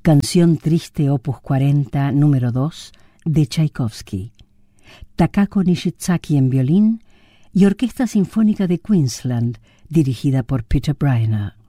Canción triste opus 40, número 2, de Tchaikovsky. Takako Nishizaki en violín y Orquesta Sinfónica de Queensland, dirigida por Peter Briner.